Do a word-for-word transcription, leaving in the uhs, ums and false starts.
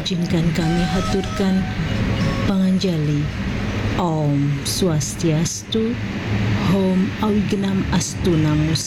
Izinkan kami haturkan panganjali. Om Swastiastu, Om Awignam Astu Namo